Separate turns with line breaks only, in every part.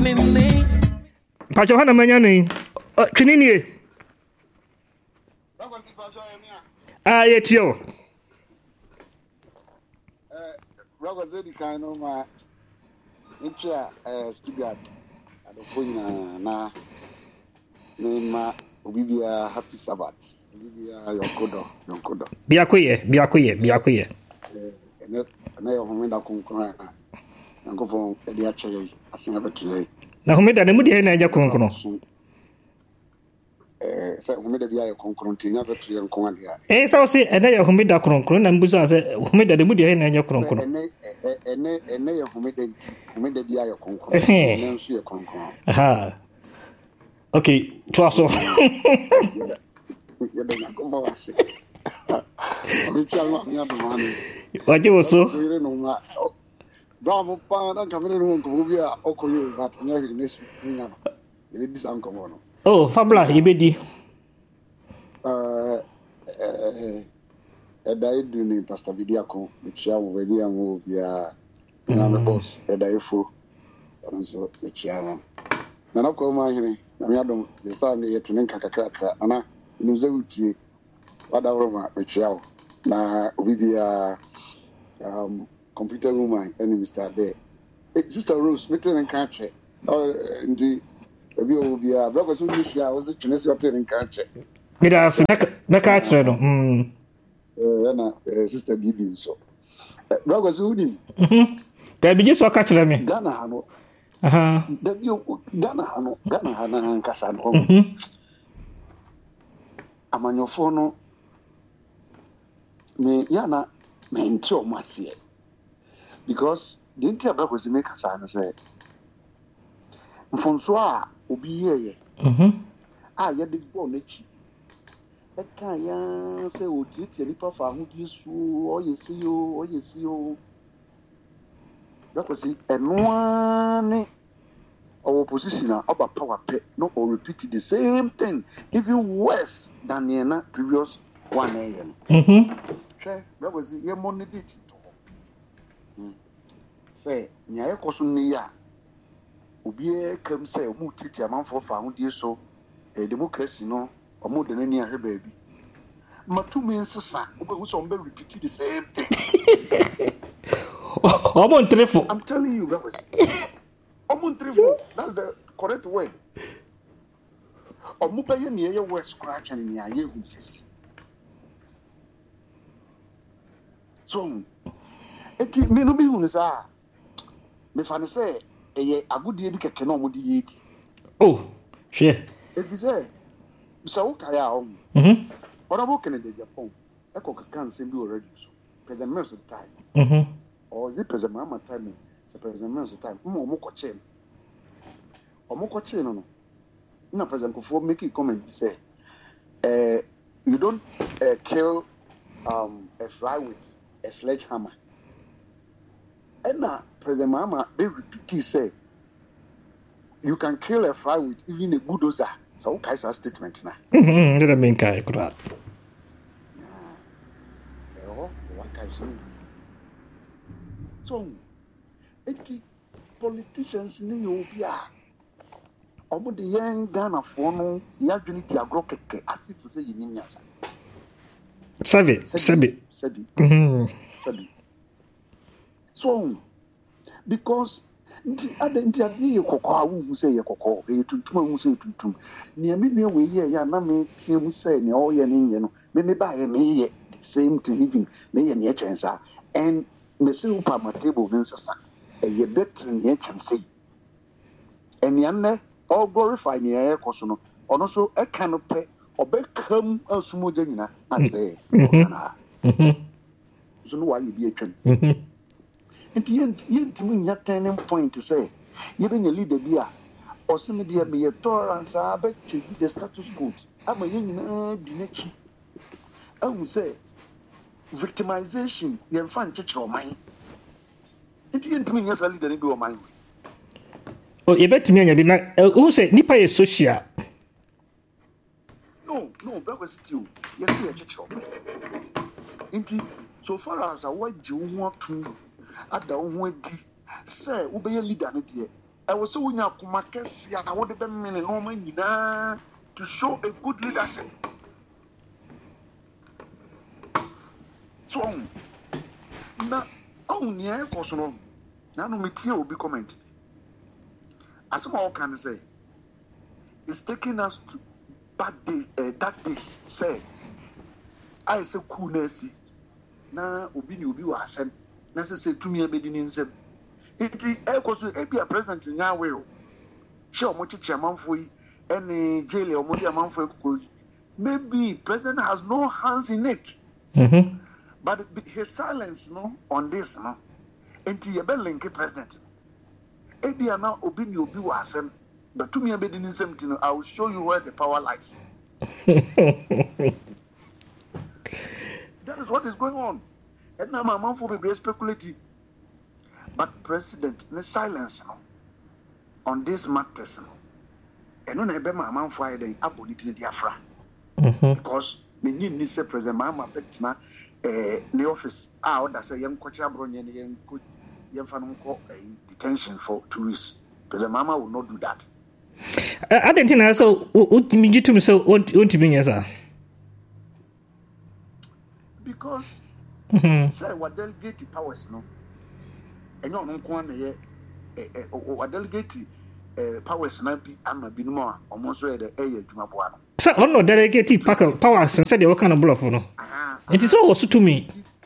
Pacho hana manyane. Twinini. Yetio.
Rogo zedi kaino ma incha Stuttgart adokoina na ma obibia happy Sabbath. Obibia yonkodo. Biakoye. Na yo homenda konkona. Ngofo edi ache asinga betuye.
Na homeda ne mudi na anya konkono.
Se homeda bia yo konkono tinya betuye nkonwa dia.
Sa o se ena ya homeda konkono na mbuzo se homeda ne mudi na anya konkono.
Ene yo homeda bia yo konkono. Ne nso yo konkono.
Aha. Okay, twaso.
Yeda na komba wase. Obichalo nya bamani.
Waje woso.
Sire no ma. Bravo pa na kamene no nko bia okoyo ba nya nesu nya no. Ele disam komo no.
Oh, fabula ibedi.
Eda edu ni Pastor Bidiako mechia wo bebi anwo bia na me boss eda efo anso mechia no. Na na ko ma hene na me adom the sound yetene kakakaka ana ni ze utie wada roma mechia wo na obibia computer room and Mr. there. Sister Rose meten kanche ndi ebi obibia brother so ni sia wo se twene se meten kanche.
Midas meka atre no.
Na sister Bibi so. Brother so udi.
Da biji so ka atre me.
Ghana hano.
Aha.
Da bi Ghana hano nkasa no. Amanyofo no me yana me nti o masie. Because the entire brother was make kasa no say. Mfonso a obi yeye. A ye de bo n'echi. Eka ya se otiti nipa fa ahudi su oyesi yo because enwane our position oba power pe no or repeat the same thing even worse than the previous one sure because ye money date to say nya ye koso ni ya obi e kam say omu titi amanfo fa ahudi so democracy no omo de nani ahwe baabi matumi nsesa obehu so ombe repeat the same thing.
Omo ntrefo.
I'm telling you that was omo ntrefo. That's the correct word. Omo baye ne ye word scratch and ne aye hu sisi. So eti me no be hu nsa me fa ne say eye agudie di keke na omo di yedi.
Oh, share.
If you say so kaya Honorable Kennedy Japan, Echo can send you already. So, President Mills time. Or is it President Mama time? It's President Mills time. Moko chain. Or Moko chain, no. No, President Kufo make a comment. Say, you don't kill a fly with a sledgehammer. And now, President Mama, they repeat, say, you can kill a fly with even a bulldozer. So, Kaiser statement now.
Did I mean Kai?
So, politicians ni obia. Omo de yen Ghana for no ya dwene ti agro keke asif say yini nyasa.
Sabi.
So, because nti ade ye kokko awu hu say ye kokko e tuntum hu say tuntum. Ne me we ye ya na me tie mu say ne o ye ne nye no. Me ba ye me ye same thing even me ye ne chensa and me say upa ma table nsasa. E ye better ne chensa. And yanne all glorify ne ye koso no. Ono so e kan pe obekam asumoja nyina atre. So no wa ye bi atwam. Nti yentimi nya turning point to say ye be nya leader bia o se me dia be tolerance ba change the status quo ama ye nyina di nachi ahu say victimization ye mfa nchechero man nti yentimi nya sa leader ni bi o man
o ye betimi nya bi na who say nipa ye social
no because it you ye say ye chechero nti so far as I want you want to ada wo adi say wo be leader no de I was so unya kumakesi I would have been in normal to show a good leadership. So now near Kosono. Now no material will be comment. As some all can say, it's taking us to that days say I say coolness na obi ni obi wa asem na say to me abedi ni nsem enti ekoso e bia president nya we o she o mo chichi amanfo yi ene jail o mo di amanfo ekoko maybe president has no hands in it. But his silence on this enti ye be link president e bia na obi ni obi wa asem but to me abedi ni nsem ti no I will show you where the power lies. That is what is going on. And now my mom for be speculating. But president, the silence on these matters. And no nebe my mom for the abolition diafra. Because me need say president mama betina the office that say young coach abronya young coach young fan detention for 2 weeks. President mama will not do that.
I don't think so. What mean you to me so what mean yes sir?
Because say what delegate powers and no nko na what delegate powers na bi ama bi no a omo so the adwuma boa no
so no delegate powers say the kind of bluff no it is also to me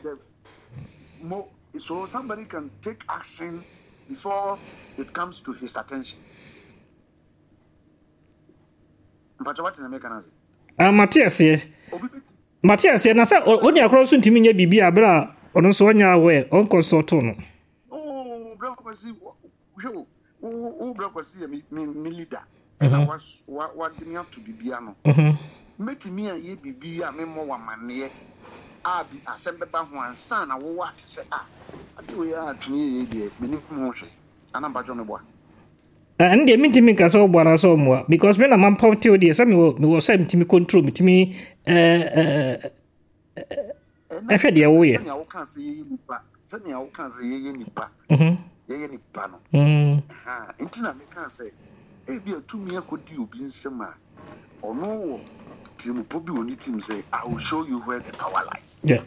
so somebody can take action before it comes to his attention. But what in American
Matthias na say oni akro so ntimi nya bibia bra ono so nya awe on consult no
bro kwasi bro kwasi me leader and what give me up to bibia no make me ye bibia me mo wa mane abi asembe ba ho ansa na wo what say ade ya atwe ye de me ni mo hwe anamba jo me boa
and the meeting make us all bwana so mo because when I'm pointing the some me was say me control me ehwe de wo ye
senya wo kan say ye nipa ye nipa no ntina me kan say e bi atumi akodi obi nsem a ono wo team pobi oni team say I will show you where the power lies.
Yeah.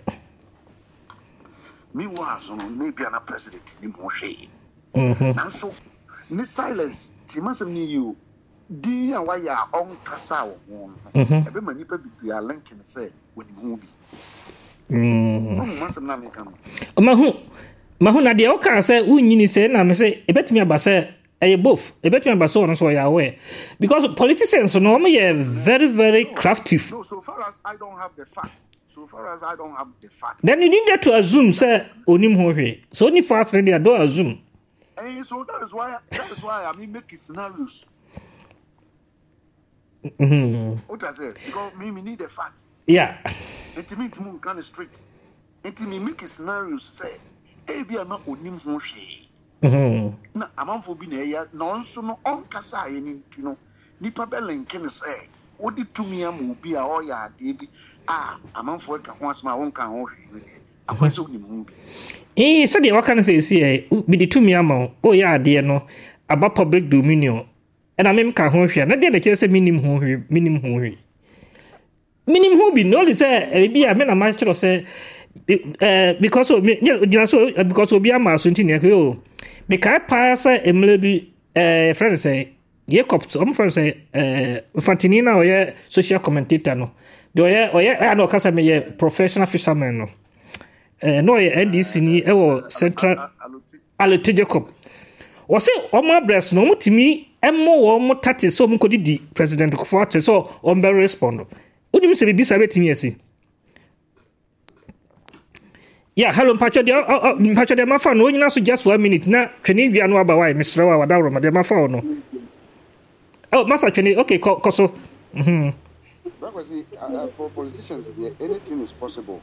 Me was on maybe an president ni mo hwe. And so ni silence ti masem ni you di an why ya on kasa wo ebe manipa bibia linkin say woni hu bi masem na me kan
mahu na de o kan say unyini say na me say ebetumi aba say both ebetumi aba so on so ya aware because politicians no me very very crafty.
No, so far as I don't have the facts
then you need to assume say onim ho hwe so ni fast ready do assume.
And so that is why I mean make scenarios. What I said, because me need the facts.
Yeah.
It means to move kind of straight. It me make scenarios say, "Hey, be not onim ho hwe." Na amanfo bi na ya no nso no on kasa ye ni ntino. Nipa belen ken say, "Odi tumi am obi a o ya ade bi." Amanfo ka ho asma won kan ho hwe. Akwese onim ho bi.
So the can say be the 2 million oh yeah dear no about public dominion and I mean can home na dey the chase minimum ho be no say be I mean a master say because of me because obi am so ntin e me kai pass emle bi friend say Jacob friend say Fantinina or social commentator no do I no kasa me professional fisherman no no NDC ni ewo central Alote Jacob o say omo address no mutimi emmo wo mo tate so mo kodidi president Kufuor so o mbe respond unim se bibi sabe timi asi yeah hello mpacho de mafa no nyina so just 1 minute na twene bia no aba why misrewa wadawro ma de mafa no oh masa twene okay koso
because for politicians anything is possible.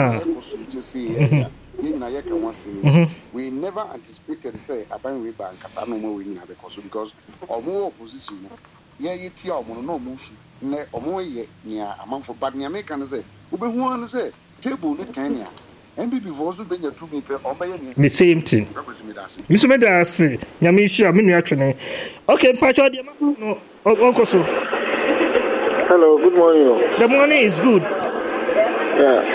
We never anticipated say aban we ban kasa no mo we nyina because omo opposition yeah yeti omo no mo shi ne omo ye nia amanfo bad nia make can say ubehu an say table no 10 ya MPP also been a 2 meter or by
the same thing. Mr. Medasi, Yamisha, Miniatron. Okay, Pacho, no, Uncle So.
Hello, good morning.
The morning is good.
Yeah.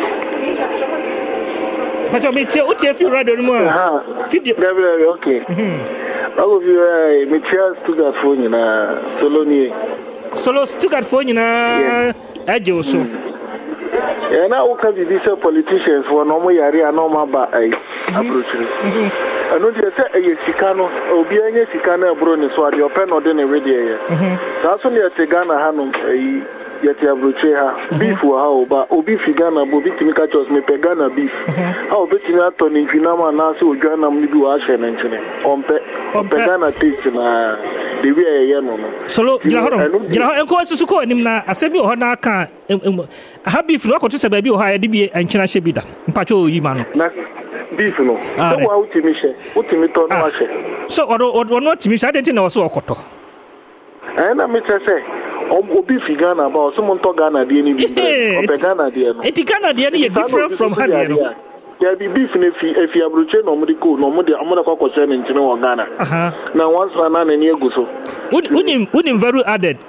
Pacho, me tell if you rather more.
Okay. All of you, me chair Stuttgart phone in Soloni.
Solo Stuttgart phone in Ajo so.
And now, can be these politicians for normal area, normal by approach. I know you say a Chicano, or be any Chicana Brunis, or your pen or dinner radio. That's only a Tigana Hanum, yet you have beef or how, but Obi Figana, Bobby Timicachos, me Pegana beef. How betting at Tony Finama, Nasu, Ghana, Midu Ashen, and on Pegana taste the way I am.
Solo, you know, of course, to call him now. I said, you are not happy if you are to say, baby, or I did be and China Shebida, Pacho, Imano.
Beef, no.
So, or not to me, I didn't know so a koto.
And I may say, Obi Figana about someone to Ghana, the enemy, Pegana, dear.
It Ghana, the enemy, different from Hania.
There be beef if you have Bruce, no medical, no more, I'm going to call in Ghana. Now, once an and year go so.
Wouldn't very added.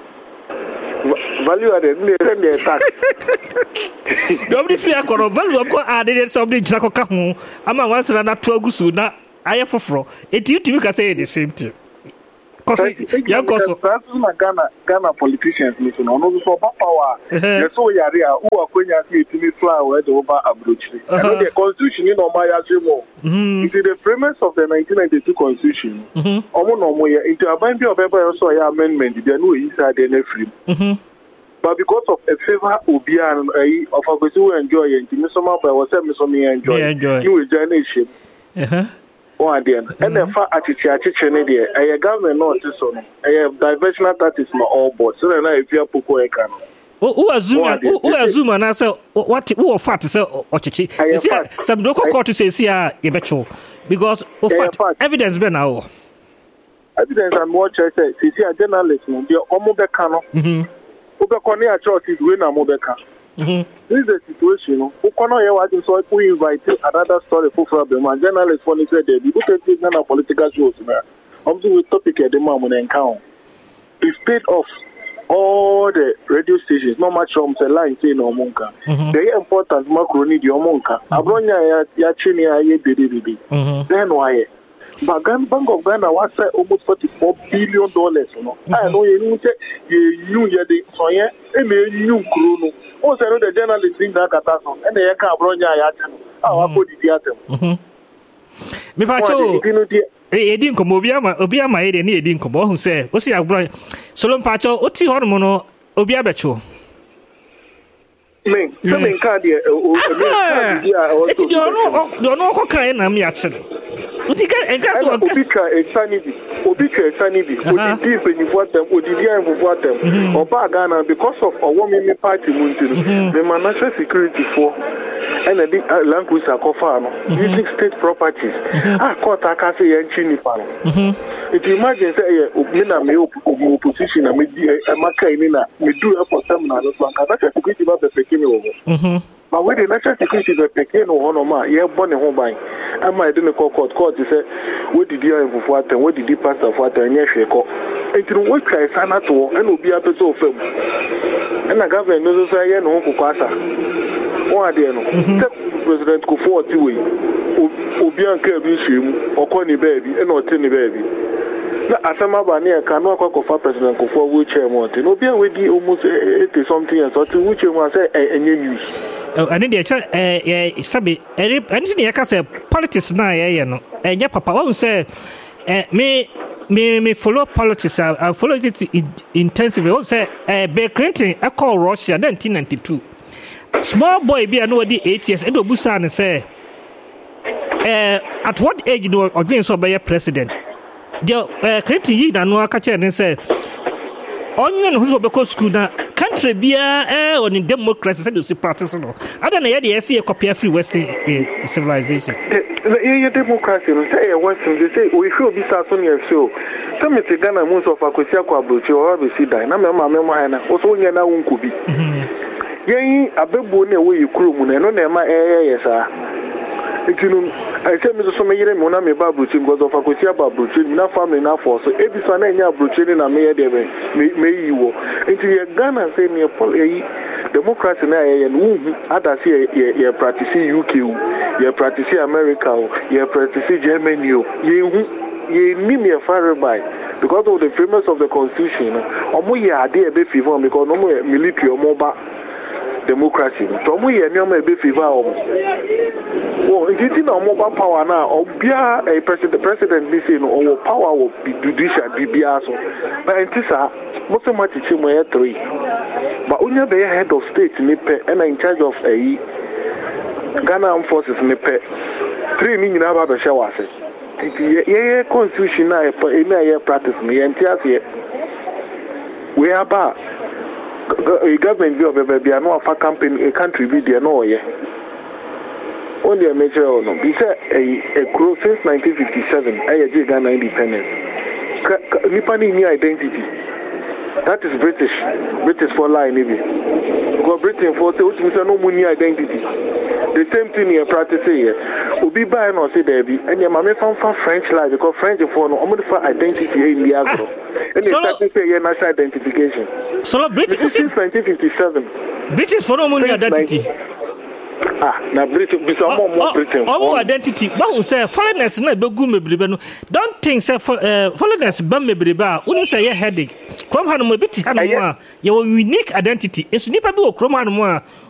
Value added, send the attack.
Don't be fear, value of added something, Jacocamu. I'm a once and not 2 Gusuna. I have for it. You can say the same thing. Ghana politicians listen on also power. The so area who are going to see to me flower over Abruchi. The constitution in Omayashimo. It is the premise of the 1992 constitution. Omonomoya into a binding of also amendment, there no inside the free. But because of a favor Ubian of a person who enjoy it, Missoma was a Missomi enjoy new generation. And the fact at a government notice on a diversional tactics my all board. So then if you are Poko Ekan. Who are Zoom and I say what who are fat to say or chichi? Some local court to say, see, Ebecho because evidence been now.
Evidence and more church says, see, a journalist, the Omobekano, Ubekonia church is winner Mobeka. This is the situation. We invite another story for problem. And journalists for the said they take a political shows. I'm doing topic at the moment and count. It's paid off all the radio stations. No much from the line saying no monka. Very important macroni the monka. Abronya Yachinia ye. Then why? But Bank of Ghana was almost $44 billion. I know you say you the soya and you chrono. Also, the journalists in that catastrophe and the Cabronia Yatin. Our body theatre.
Me Pacho, Edin Obiama, any Edin Cobo who say, what's your brother? Solon Pacho, what's your hormono? Obiabecho.
Me, coming cardia.
Don't know what kind of me actually. Obika a Sanibi, deep in them, or Bagana, because of a woman party, the national security for and a language are cofano, using state properties. I caught a cafe and Chinipano. If you imagine, say, Mina, my opposition, and a Macaina, we do up for some other that's security about the Pekin over. But when the national security is a Pekin or Honoma, you have born a home by. I might do a court to say, what did you have for water, what did you pass of water, and yes, you call. It will work as an atoll and will be a bit of film. And the government knows I am no Kukasa. One day, President Kufuor Tiwi, Obian Kerbishim, or Connie Baby, and not Tinny Baby. Asama Bania cannot cock of President Kufuor, which I want. No, be with you almost 80 something else, or to which you must say a new news. I need a Sabi, anything I can say, politics now, and your papa won't say, me follow politics. I follow it intensively. Won't say, Bill Clinton, I call Russia, 1992. Small boy be another 8 years, and Obusan say, at what age do or doing so by a president? The Clinton, you know, catch and say, Onion who's over school now. Country be on in democracy and the partisan. I don't know the see a copy of free Western civilization.
The democracy, say Western, they say we should be starting a show. Some it's a Ghana most of Akosia Kwabuchi or Abisi Dine. I'm a mamma, also, you know, could be. yen abebu na we yikurum na no na ma yesa itinu ese mi so me yire mi na me ba bruchi because of akosi aba bruchi na family na for so ebisa na enya bruchi na me ye de me yiwo nti ye Ghana say me democracy na ye no ada see ye practice UK ye practice America ye practice Germany ye ni me far by because of the premise of the constitution omo ye ade e be favor because no mo military omo ba democracy so mo ye ni omo e be favor omo it's in our power now obia a president be say no power will be judicial bibia so but entisa most much chimo 3 but unya be head of state ni pe and in charge of Ghana Armed Forces ni pe 3 ni nyina ba be hye wase ye constitution na e practice me entiase we aba a government view of be no afa campaign a country be there no ye only a major or no because a crow since 1957 I Ghana independence Nipani new identity that is British for line maybe because Britain for say which means no money identity the same thing here practice here obi buy no say there be and your mama from French life because French for no only for identity in the agro and they start to say national identification
so British
since 1957
British for no money identity
na Britain be some more Britain
our identity but who say foreigners na be gu mebribe no don't think say foreigners ba mebribe a unu say headache krom hanu mo biti hanu a your unique identity is nipa bi o krom hanu a